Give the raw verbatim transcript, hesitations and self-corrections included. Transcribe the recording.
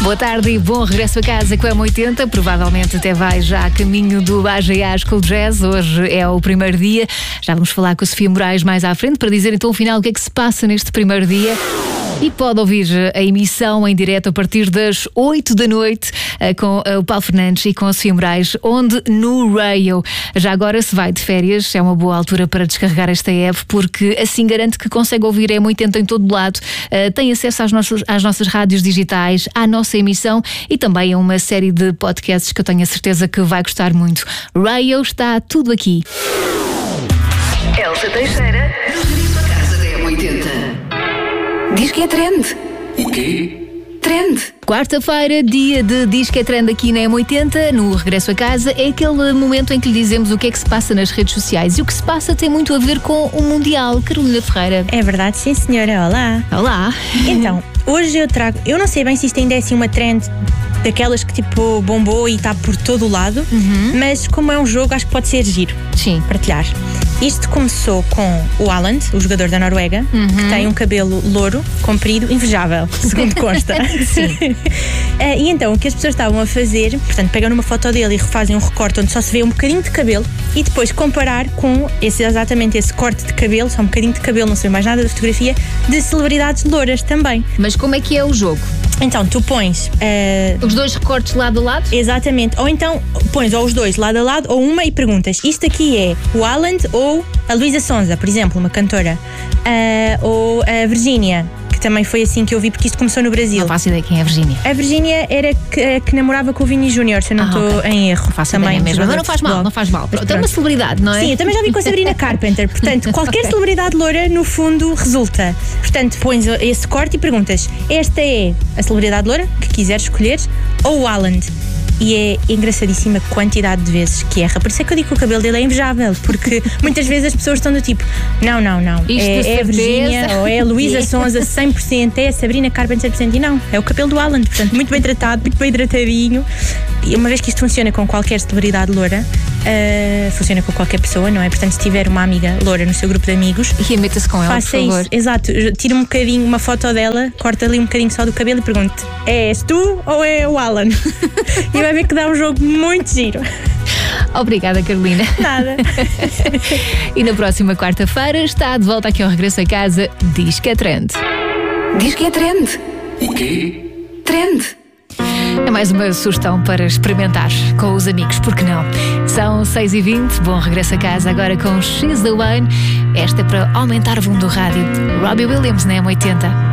Boa tarde e bom regresso a casa com a M oitenta. Provavelmente até vai já a caminho do A G A School Jazz. Hoje é o primeiro dia. Já vamos falar com a Sofia Moraes mais à frente para dizer então, afinal, o que é que se passa neste primeiro dia. E pode ouvir a emissão em direto a partir das oito da noite com o Paulo Fernandes e com a Sofia Moraes, onde no Rail. Já agora, se vai de férias, é uma boa altura para descarregar esta app, porque assim garante que consegue ouvir a M oitenta em todo lado, tem acesso às nossas, às nossas rádios digitais, à nossa emissão e também a uma série de podcasts que eu tenho a certeza que vai gostar muito. Rail, está tudo aqui. Elsa Teixeira, regresso a casa da M oitenta. Diz que é trend. O quê? Trend. Quarta-feira, dia de Diz que é Trend aqui na M oitenta, no Regresso a Casa, é aquele momento em que lhe dizemos o que é que se passa nas redes sociais. E o que se passa tem muito a ver com o Mundial. Carolina Ferreira. É verdade, sim senhora, olá. Olá. Então, hoje eu trago, eu não sei bem se isto ainda é assim uma trend daquelas que tipo bombou e está por todo o lado, Uhum. mas como é um jogo acho que pode ser giro Sim. partilhar. Isto começou com o Haaland, o jogador da Noruega, Uhum. que tem um cabelo louro, comprido, invejável, segundo consta. Sim. Uh, e então o que as pessoas estavam a fazer, portanto, pegam numa foto dele e refazem um recorte onde só se vê um bocadinho de cabelo e depois comparar com esse, exatamente esse corte de cabelo, só um bocadinho de cabelo, não se vê mais nada da fotografia, de celebridades louras também. Mas como é que é o jogo? Então, tu pões... Uh, Os dois recortes lado a lado? Exatamente, ou então pões ou os dois lado a lado ou uma e perguntas, isto aqui é o Haaland ou a Luísa Sonza, por exemplo, uma cantora, uh, ou a Virgínia, que também foi assim que eu vi, porque isto começou no Brasil. Não faço ideia quem é a Virgínia. A Virgínia era que, que namorava com o Vini Júnior, se eu não Ah, estou ok. em erro. Não faço também ideia mesmo, mas jogador não de faz mal, futebol. não faz mal. Mas Pronto, é uma pronto. celebridade, não é? Sim, eu também já vi com a Sabrina Carpenter. Portanto, qualquer celebridade loura, no fundo, resulta. Portanto, pões esse corte e perguntas: esta é a celebridade loura que quiseres escolher ou o Haaland? E é engraçadíssima a quantidade de vezes que erra. Por isso é que eu digo que o cabelo dele é invejável, porque muitas vezes as pessoas estão do tipo: não, não, não, Isto de é, é a certeza. Virgínia ou é a Luísa Sonza cem por cento, é a Sabrina Carpenter cem por cento. E não, é o cabelo do Haaland, portanto, muito bem tratado, muito bem hidratadinho. E uma vez que isto funciona com qualquer celebridade loura, uh, funciona com qualquer pessoa, não é? Portanto, se tiver uma amiga loura no seu grupo de amigos, E meta-se com ela, por faça favor. isso, exato, tira um bocadinho, uma foto dela, corta ali um bocadinho só do cabelo e pergunte: és tu ou é o Alan? E vai ver que dá um jogo muito giro. Obrigada, Carolina. Nada. E na próxima quarta-feira está de volta aqui ao Regresso a Casa. Diz que é Trend. Diz que é trend. O quê? Trend. É mais uma sugestão para experimentar com os amigos, porque não? São seis e vinte, bom regresso a casa agora com She's the One. Esta é para aumentar o volume do rádio. Robbie Williams na M oitenta.